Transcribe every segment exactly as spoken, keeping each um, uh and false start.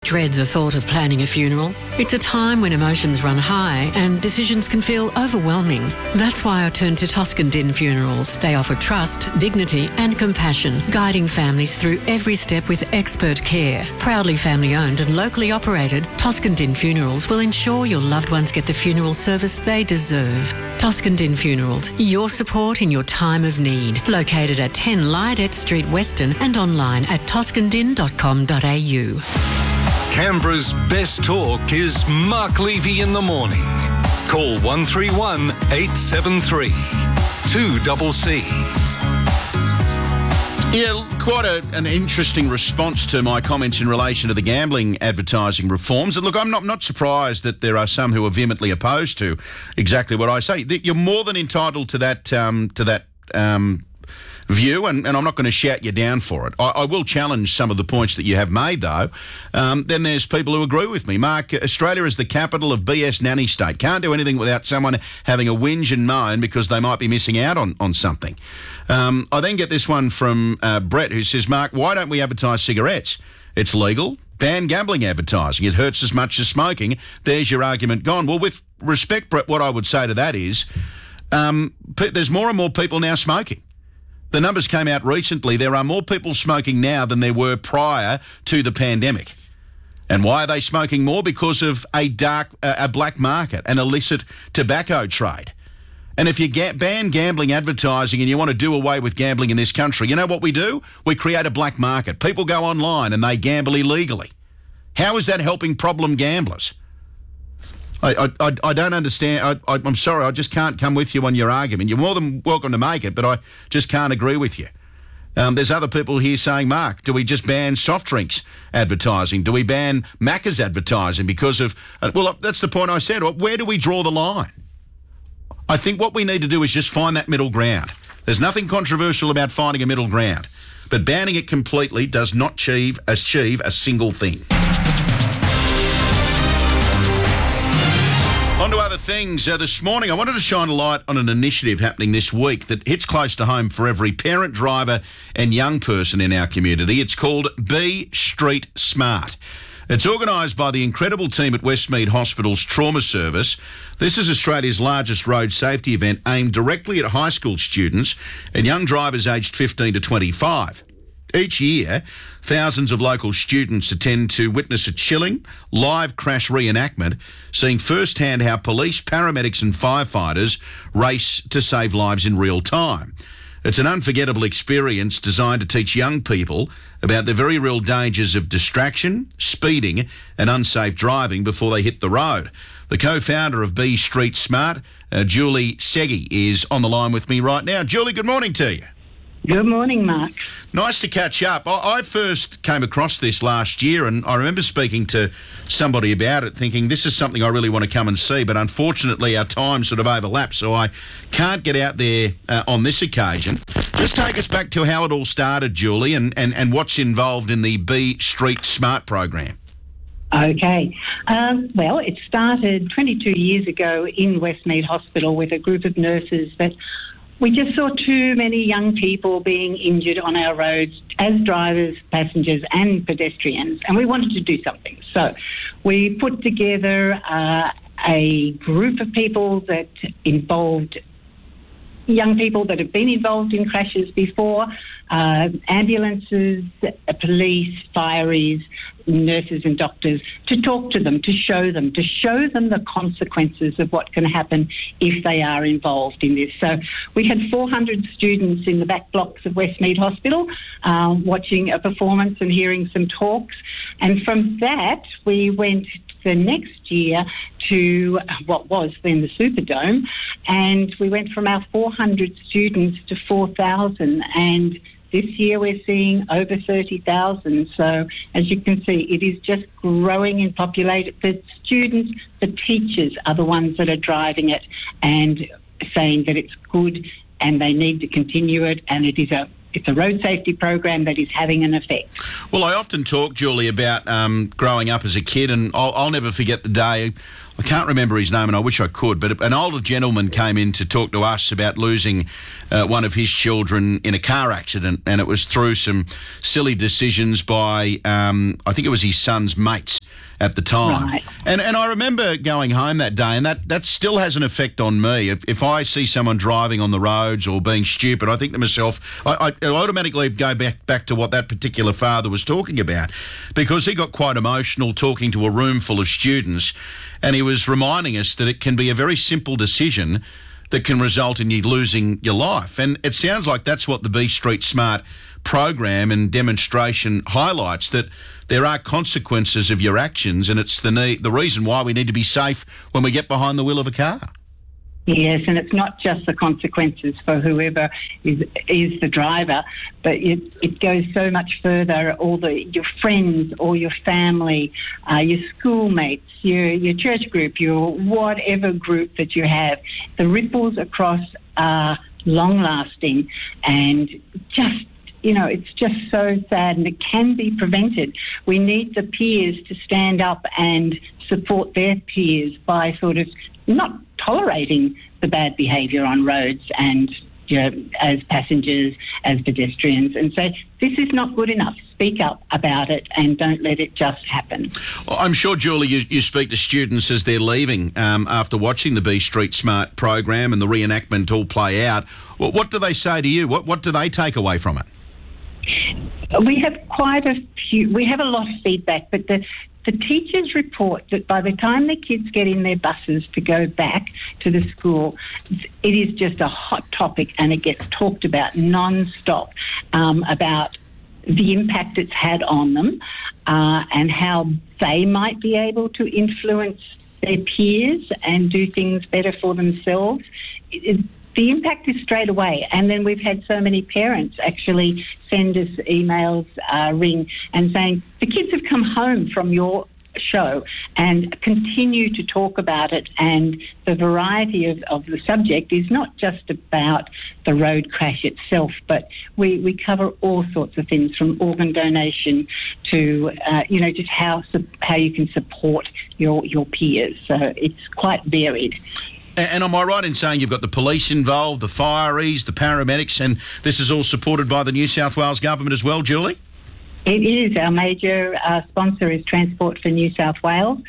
dread the thought of planning a funeral? It's a time when emotions run high and decisions can feel overwhelming. That's why I turn to Toscan Din Funerals. They offer trust, dignity and compassion, guiding families through every step with expert care. Proudly family-owned and locally operated, Toscan Din Funerals will ensure your loved ones get the funeral service they deserve. Toscan Din Funerals, your support in your time of need. Located at ten Lydet Street, Weston, and online at toscan din dot com dot a u. Canberra's best talk is Mark Levy in the morning. Call one three one, eight seven three, two C C. Yeah, quite a, an interesting response to my comments in relation to the gambling advertising reforms. And look, I'm not not surprised that there are some who are vehemently opposed to exactly what I say. You're more than entitled to that um, to that um, view, and, and I'm not going to shout you down for it. I, I will challenge some of the points that you have made, though. Um, then there's people who agree with me. Mark, Australia is the capital of B S nanny state. Can't do anything without someone having a whinge and moan because they might be missing out on, on something. Um, I then get this one from uh, Brett, who says, Mark, why don't we advertise cigarettes? It's legal. Ban gambling advertising. It hurts as much as smoking. There's your argument gone. Well, with respect, Brett, what I would say to that is um, p- there's more and more people now smoking. The numbers came out recently. There are more people smoking now than there were prior to the pandemic. And why are they smoking more? Because of a dark, uh, a black market, an illicit tobacco trade. And if you ga- ban gambling advertising and you want to do away with gambling in this country, you know what we do? We create a black market. People go online and they gamble illegally. How is that helping problem gamblers? I, I, I don't understand. I, I'm sorry, I just can't come with you on your argument. You're more than welcome to make it, but I just can't agree with you. Um, there's other people here saying, Mark, do we just ban soft drinks advertising? Do we ban Macca's advertising because of... Uh, well, that's the point I said. Where do we draw the line? I think what we need to do is just find that middle ground. There's nothing controversial about finding a middle ground, but banning it completely does not achieve, achieve a single thing. On to other things. Uh, this morning, I wanted to shine a light on an initiative happening this week that hits close to home for every parent, driver and young person in our community. It's called Be Street Smart. It's organised by the incredible team at Westmead Hospital's Trauma Service. This is Australia's largest road safety event aimed directly at high school students and young drivers aged fifteen to twenty-five. Each year, thousands of local students attend to witness a chilling, live crash reenactment, seeing firsthand how police, paramedics and firefighters race to save lives in real time. It's an unforgettable experience designed to teach young people about the very real dangers of distraction, speeding and unsafe driving before they hit the road. The co-founder of Be Street Smart, uh, Julie Seggi, is on the line with me right now. Julie, good morning to you. Good morning, Mark. Nice to catch up. I, I first came across this last year and I remember speaking to somebody about it thinking this is something I really want to come and see, but unfortunately our time sort of overlaps, so I can't get out there uh, on this occasion. Just take us back to how it all started, Julie, and, and, and what's involved in the Be Street Smart program. Okay. Um, well, it started twenty-two years ago in Westmead Hospital with a group of nurses that we just saw too many young people being injured on our roads as drivers, passengers and pedestrians, and we wanted to do something. So we put together uh, a group of people that involved young people that have been involved in crashes before, uh, ambulances, police, fireys, nurses and doctors, to talk to them, to show them, to show them the consequences of what can happen if they are involved in this. So we had four hundred students in the back blocks of Westmead Hospital um, watching a performance and hearing some talks. And from that, we went the next year to what was then the Superdome, and we went from our four hundred students to four thousand, and this year we're seeing over thirty thousand. So as you can see, it is just growing in population. The students, the teachers are the ones that are driving it and saying that it's good and they need to continue it, and it is a It's a road safety program that is having an effect. Well, I often talk, Julie, about um, growing up as a kid, and I'll, I'll never forget the day. I can't remember his name, and I wish I could, but an older gentleman came in to talk to us about losing uh, one of his children in a car accident, and it was through some silly decisions by, um, I think it was his son's mates. at the time. Right. And and I remember going home that day, and that, that still has an effect on me. If, if I see someone driving on the roads or being stupid, I think to myself, I, I automatically go back, back to what that particular father was talking about, because he got quite emotional talking to a room full of students, and he was reminding us that it can be a very simple decision that can result in you losing your life. And it sounds like that's what the B Street Smart program and demonstration highlights, that there are consequences of your actions, and it's the need, the reason why we need to be safe when we get behind the wheel of a car. Yes, and it's not just the consequences for whoever is is the driver, but it, it goes so much further. All the your friends, or your family, uh, your schoolmates, your your church group, your whatever group that you have, the ripples across are long-lasting, and just, you know, it's just so sad, and it can be prevented. We need the peers to stand up and support their peers by sort of not tolerating the bad behaviour on roads and, you know, as passengers, as pedestrians, and say, this is not good enough. Speak up about it and don't let it just happen. Well, I'm sure, Julie, you, you speak to students as they're leaving um, after watching the B Street Smart program and the reenactment all play out. Well, what do they say to you? What, what do they take away from it? We have quite a few, we have a lot of feedback, but the, the teachers report that by the time the kids get in their buses to go back to the school, it is just a hot topic, and it gets talked about non-stop, um, about the impact it's had on them, uh, and how they might be able to influence their peers and do things better for themselves. It, it, The impact is straight away, and then we've had so many parents actually send us emails, uh, ring, and saying, the kids have come home from your show and continue to talk about it, and the variety of, of the subject is not just about the road crash itself, but we, we cover all sorts of things, from organ donation to, uh, you know, just how how you can support your, your peers. So it's quite varied. And am I right in saying you've got the police involved, the fireys, the paramedics, and this is all supported by the New South Wales government as well, Julie? It is. Our major uh, sponsor is Transport for New South Wales,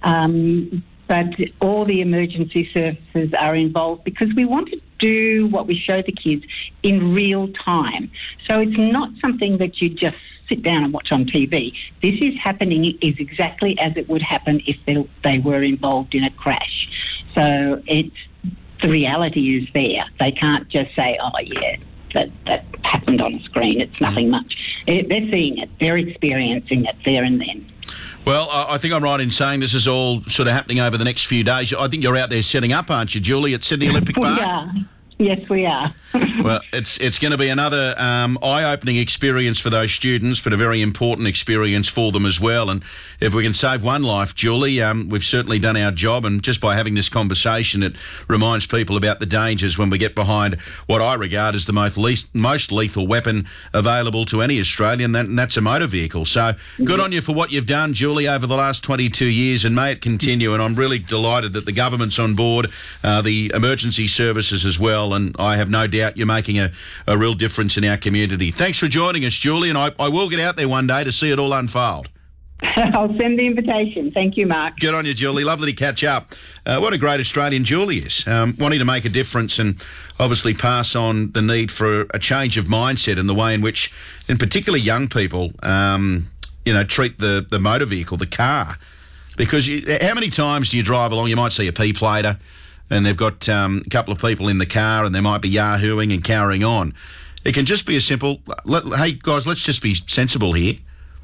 um, but all the emergency services are involved, because we want to do what we show the kids in real time. So it's not something that you just sit down and watch on T V. This is happening is exactly as it would happen if they, they were involved in a crash. So it's, the reality is there. They can't just say, oh, yeah, that, that happened on a screen. It's nothing much. It, they're seeing it. They're experiencing it there and then. Well, I think I'm right in saying this is all sort of happening over the next few days. I think you're out there setting up, aren't you, Julie, at Sydney Olympic Park? We are. Yes, we are. Well, it's it's going to be another um, eye-opening experience for those students, but a very important experience for them as well. And if we can save one life, Julie, um, we've certainly done our job. And just by having this conversation, it reminds people about the dangers when we get behind what I regard as the most, least, most lethal weapon available to any Australian, and that's a motor vehicle. So good on you for what you've done, Julie, over the last twenty-two years, and may it continue. And I'm really delighted that the government's on board, uh, the emergency services as well, and I have no doubt you're making a, a real difference in our community. Thanks for joining us, Julie, and I, I will get out there one day to see it all unfold. I'll send the invitation. Thank you, Mark. Good on you, Julie. Lovely to catch up. Uh, what a great Australian Julie is, um, wanting to make a difference and obviously pass on the need for a change of mindset in the way in which, in particular, young people, um, you know, treat the, the motor vehicle, the car. Because you, how many times do you drive along, you might see a P-plater, and they've got um, a couple of people in the car and they might be yahooing and carrying on. It can just be a simple, let, hey, guys, let's just be sensible here.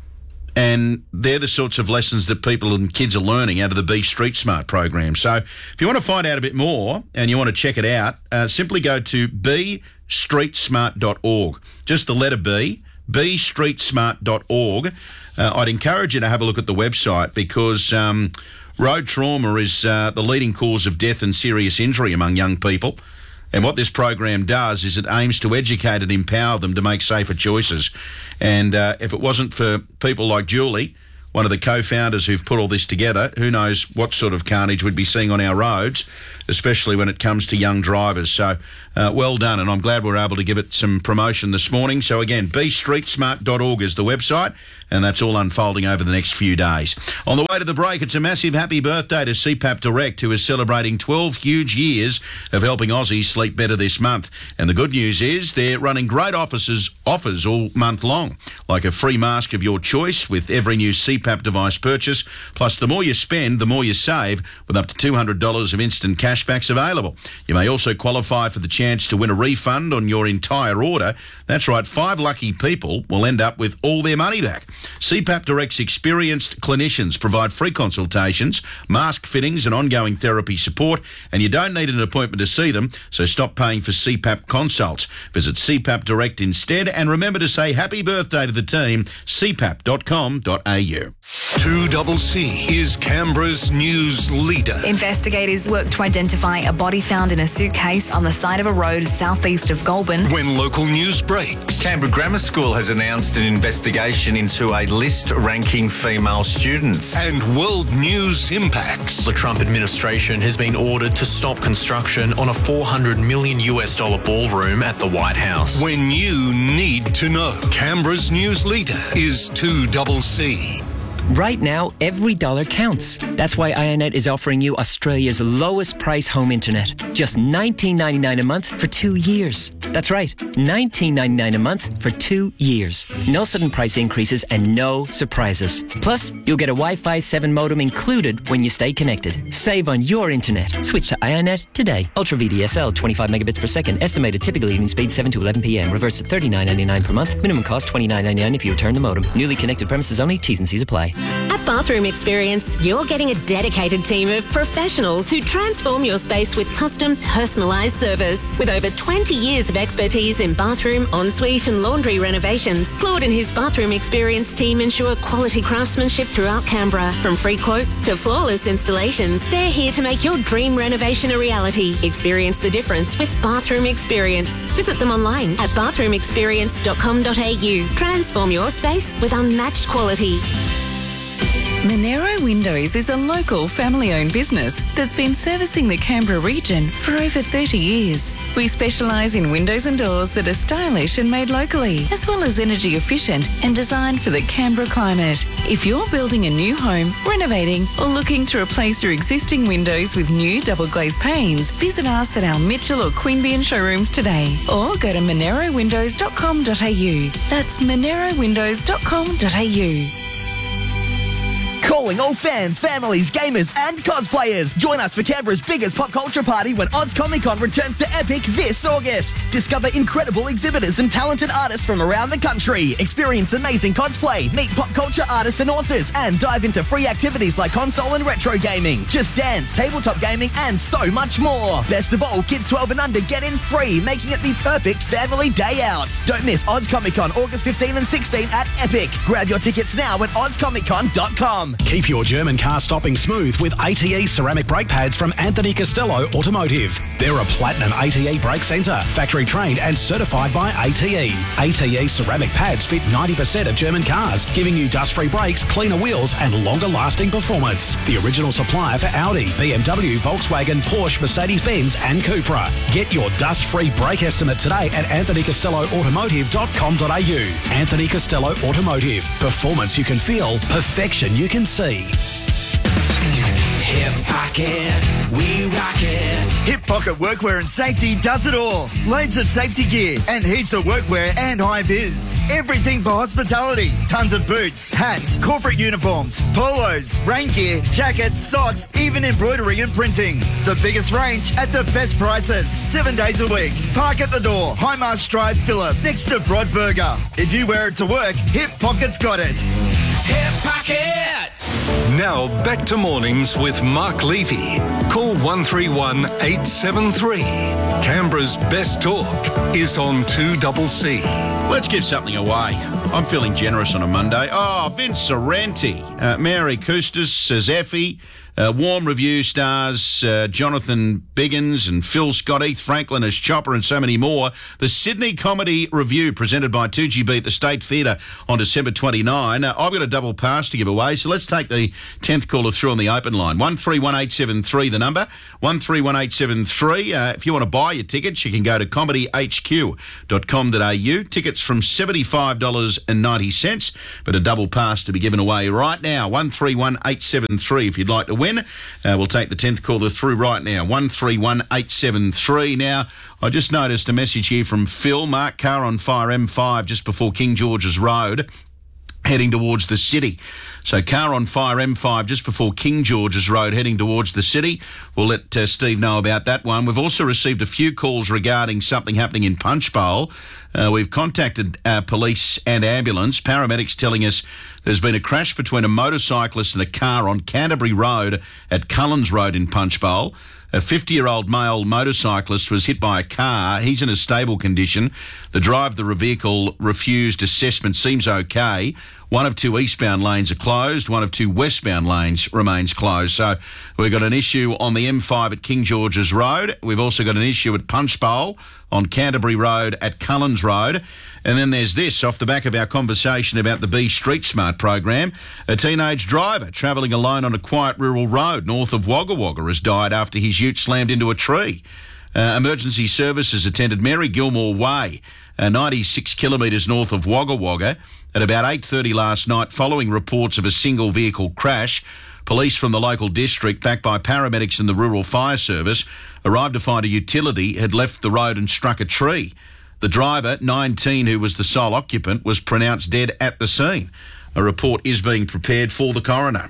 And they're the sorts of lessons that people and kids are learning out of the B Street Smart program. So if you want to find out a bit more and you want to check it out, uh, simply go to b street smart dot org. Just the letter B, b street smart dot org. Uh, I'd encourage you to have a look at the website, because Um, road trauma is uh, the leading cause of death and serious injury among young people. And what this program does is it aims to educate and empower them to make safer choices. And uh, if it wasn't for people like Julie, one of the co-founders who've put all this together, who knows what sort of carnage we'd be seeing on our roads. especially when it comes to young drivers. So uh, well done, and I'm glad we're able to give it some promotion this morning. So again, b street smart dot org is the website, and that's all unfolding over the next few days. On the way to the break, it's a massive happy birthday to C PAP Direct, who is celebrating twelve huge years of helping Aussies sleep better this month. And the good news is they're running great offers, offers all month long, like a free mask of your choice with every new C PAP device purchase. Plus, the more you spend, the more you save, with up to two hundred dollars of instant cashbacks available. You may also qualify for the chance to win a refund on your entire order. That's right, five lucky people will end up with all their money back. C PAP Direct's experienced clinicians provide free consultations, mask fittings and ongoing therapy support, and you don't need an appointment to see them, so stop paying for C PAP consults. Visit C PAP Direct instead, and remember to say happy birthday to the team, c pap dot com dot a u. two C C is Canberra's news leader. Investigators work to identify a body found in a suitcase on the side of a road southeast of Goulburn. When local news breaks. Canberra Grammar School has announced an investigation into a list ranking female students. And world news impacts. The Trump administration has been ordered to stop construction on a four hundred million US dollar ballroom at the White House. When you need to know. Canberra's news leader is two C C. Right now, every dollar counts. That's why iiNet is offering you Australia's lowest price home internet. Just nineteen ninety-nine a month for two years. That's right, nineteen ninety-nine a month for two years. No sudden price increases and no surprises. Plus, you'll get a Wi-Fi seven modem included when you stay connected. Save on your internet. Switch to iiNet today. Ultra V D S L, twenty-five megabits per second. Estimated typical evening speed seven to eleven p m. Reverse at thirty-nine ninety-nine per month. Minimum cost twenty-nine ninety-nine if you return the modem. Newly connected premises only. T's and C's apply. At Bathroom Experience, you're getting a dedicated team of professionals who transform your space with custom, personalised service. With over twenty years of expertise in bathroom, ensuite and laundry renovations, Claude and his Bathroom Experience team ensure quality craftsmanship throughout Canberra. From free quotes to flawless installations, they're here to make your dream renovation a reality. Experience the difference with Bathroom Experience. Visit them online at bathroom experience dot com dot a u. Transform your space with unmatched quality. Monero Windows is a local family-owned business that's been servicing the Canberra region for over thirty years. We specialise in windows and doors that are stylish and made locally, as well as energy efficient and designed for the Canberra climate. If you're building a new home, renovating, or looking to replace your existing windows with new double glazed panes, visit us at our Mitchell or Queanbeyan showrooms today, or go to monero windows dot com dot a u. That's monero windows dot com dot a u. Calling all fans, families, gamers and cosplayers. Join us for Canberra's biggest pop culture party when Oz Comic Con returns to Epic this August. Discover incredible exhibitors and talented artists from around the country. Experience amazing cosplay, meet pop culture artists and authors, and dive into free activities like console and retro gaming, Just Dance, tabletop gaming and so much more. Best of all, kids twelve and under get in free, making it the perfect family day out. Don't miss Oz Comic Con August fifteenth and sixteenth at Epic. Grab your tickets now at oz comic con dot com. Keep your German car stopping smooth with A T E ceramic brake pads from Anthony Costello Automotive. They're a platinum A T E brake centre, factory trained and certified by A T E. A T E ceramic pads fit ninety percent of German cars, giving you dust-free brakes, cleaner wheels and longer-lasting performance. The original supplier for Audi, B M W, Volkswagen, Porsche, Mercedes-Benz and Cupra. Get your dust-free brake estimate today at anthony costello automotive dot com dot a u. Anthony Costello Automotive. Performance you can feel, perfection you can see. Hip Pocket, we rock it. Hip Pocket Workwear and Safety does it all. Loads of safety gear and heaps of workwear and high-vis. Everything for hospitality. Tons of boots, hats, corporate uniforms, polos, rain gear, jackets, socks, even embroidery and printing. The biggest range at the best prices. Seven days a week. Park at the door. High Mast Drive, Phillip, next to Broadburger. If you wear it to work, Hip Pocket's got it. Hip Pocket! Now back to mornings with Mark Levy. Call one three one eight seven three. Canberra's best talk is on two C C. Let's give something away. I'm feeling generous on a Monday. Oh, Vince Sorrenti, uh, Mary Custis, says Effie, uh, warm review stars uh, Jonathan Biggins and Phil Scott, Heath Franklin as Chopper and so many more. The Sydney Comedy Review presented by two G B at the State Theatre on December twenty-ninth. Uh, I've got a double pass to give away, so let's take the tenth caller through on the open line. one three one eight seven three, the number, one three one eight seven three. Uh, if you want to buy your tickets, you can go to comedy h q dot com dot a u. Tickets from seventy-five dollars ninety, but a double pass to be given away right now. one three one eight seven three if you'd like to win. Uh, we'll take the tenth caller through right now. one three one eight seven three. Now, I just noticed a message here from Phil. Mark, car on fire M five just before King George's Road, heading towards the city. So car on fire M five just before King George's Road heading towards the city. We'll let uh, Steve know about that one. We've also received a few calls regarding something happening in Punchbowl. Uh, we've contacted uh, police and ambulance. Paramedics telling us there's been a crash between a motorcyclist and a car on Canterbury Road at Cullens Road in Punchbowl. A fifty-year-old male motorcyclist was hit by a car. He's in a stable condition. The driver of the vehicle refused assessment. Seems okay. One of two eastbound lanes are closed. One of two westbound lanes remains closed. So we've got an issue on the M five at King George's Road. We've also got an issue at Punchbowl on Canterbury Road at Cullens Road. And then there's this, off the back of our conversation about the B Street Smart program. A teenage driver travelling alone on a quiet rural road north of Wagga Wagga has died after his ute slammed into a tree. Uh, emergency services attended Mary Gilmore Way, uh, ninety-six kilometres north of Wagga Wagga, at about eight thirty last night following reports of a single vehicle crash. Police from the local district, backed by paramedics and the Rural Fire Service, arrived to find a utility had left the road and struck a tree. The driver, nineteen, who was the sole occupant, was pronounced dead at the scene. A report is being prepared for the coroner.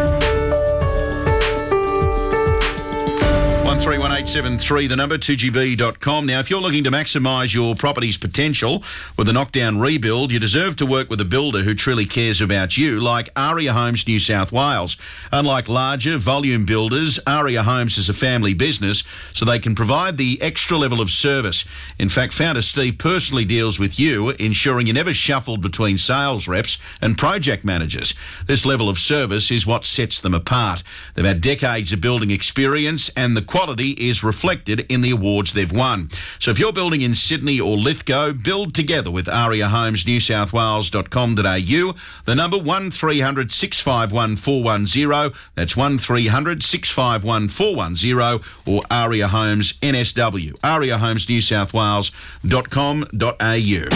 one three one eight seven three, the number, two g b dot com. Now, if you're looking to maximise your property's potential with a knockdown rebuild, you deserve to work with a builder who truly cares about you, like Aria Homes New South Wales. Unlike larger volume builders, Aria Homes is a family business, so they can provide the extra level of service. In fact, founder Steve personally deals with you, ensuring you're never shuffled between sales reps and project managers. This level of service is what sets them apart. They've had decades of building experience, and the quality is reflected in the awards they've won. So if you're building in Sydney or Lithgow, build together with aria homes new south wales dot com dot a u. The number one three hundred six five one four one zero. That's one three hundred six five one four one zero, or Aria Homes N S W, aria homes new south wales dot com dot a u.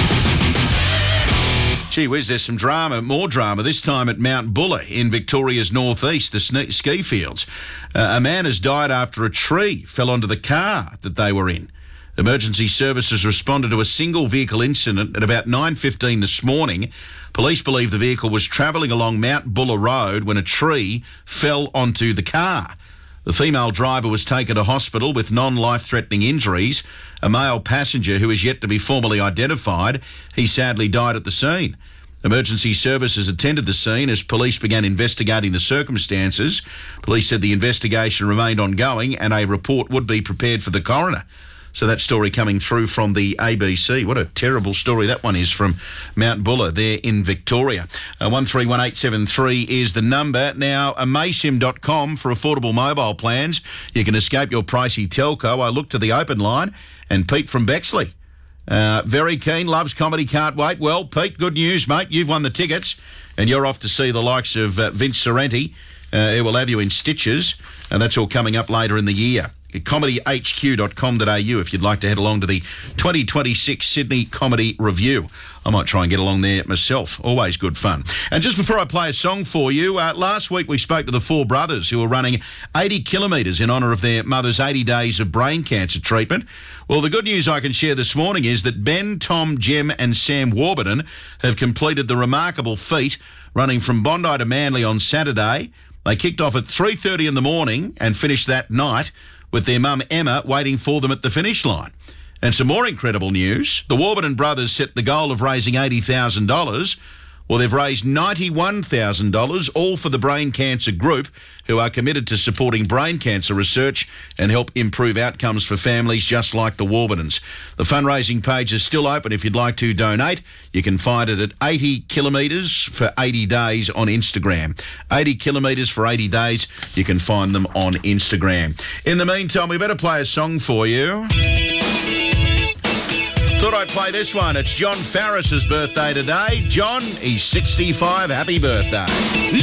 Gee whiz, there's some drama, more drama, this time at Mount Buller in Victoria's northeast, the ski fields. Uh, a man has died after a tree fell onto the car that they were in. Emergency services responded to a single vehicle incident at about nine fifteen this morning. Police believe the vehicle was travelling along Mount Buller Road when a tree fell onto the car. The female driver was taken to hospital with non-life-threatening injuries. A male passenger who is yet to be formally identified, he sadly died at the scene. Emergency services attended the scene as police began investigating the circumstances. Police said the investigation remained ongoing and a report would be prepared for the coroner. So that story coming through from the A B C. What a terrible story that one is from Mount Buller there in Victoria. Uh, one three one eight seven three is the number. Now, amaysim dot com for affordable mobile plans. You can escape your pricey telco. I looked to the open line, and Pete from Bexley. Uh, very keen, loves comedy, can't wait. Well, Pete, good news, mate. You've won the tickets, and you're off to see the likes of uh, Vince Sorrenti. Uh, it will have you in stitches, and that's all coming up later in the year. comedy h q dot com dot a u if you'd like to head along to the twenty twenty-six Sydney Comedy Review. I might try and get along there myself. Always good fun. And just before I play a song for you, uh, last week we spoke to the four brothers who were running eighty kilometres in honour of their mother's eighty days of brain cancer treatment. Well, the good news I can share this morning is that Ben, Tom, Jem and Sam Warburton have completed the remarkable feat, running from Bondi to Manly on Saturday. They kicked off at three thirty in the morning and finished that night with their mum Emma waiting for them at the finish line. And some more incredible news, the Warburton brothers set the goal of raising eighty thousand dollars. Well, they've raised ninety-one thousand dollars, all for the Brain Cancer Group, who are committed to supporting brain cancer research and help improve outcomes for families just like the Warburtons. The fundraising page is still open if you'd like to donate. You can find it at eighty kilometres for eighty days on Instagram. eighty kilometres for eighty days. You can find them on Instagram. In the meantime, we better play a song for you. Thought I'd play this one. It's John Farris's birthday today. John, he's sixty-five. Happy birthday.